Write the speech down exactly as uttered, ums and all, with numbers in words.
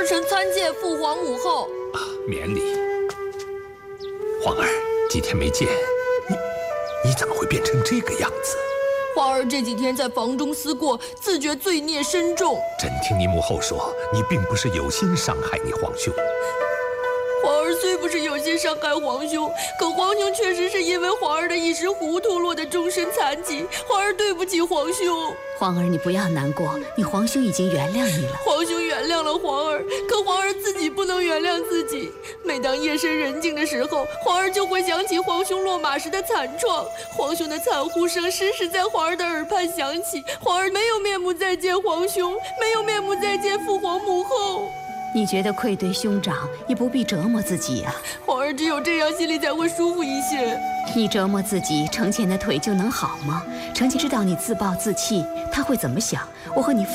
臣参见父皇母后。 啊，免礼。皇儿，几天没见，你你怎么会变成这个样子？ 皇儿这几天在房中思过，自觉罪孽深重。 朕听你母后说，你并不是有心伤害你皇兄。 皇儿虽不是有心伤害皇兄，可皇兄确实是因为皇儿的一时糊涂，落得终身残疾。皇儿对不起皇兄。 皇儿，你不要难过，你皇兄已经原谅你了。 皇兄原谅了皇儿，可皇儿自己不能原谅自己。每当夜深人静的时候，皇儿就会想起皇兄落马时的惨状，皇兄的惨呼声时时在皇儿的耳畔响起。皇儿没有面目再见皇兄，没有面目再见父皇母后。 你觉得愧对兄长，也不必折磨自己啊。 皇儿只有这样，心里才会舒服一些。 你折磨自己，程潜的腿就能好吗？程潜知道你自暴自弃，他会怎么想？我和你父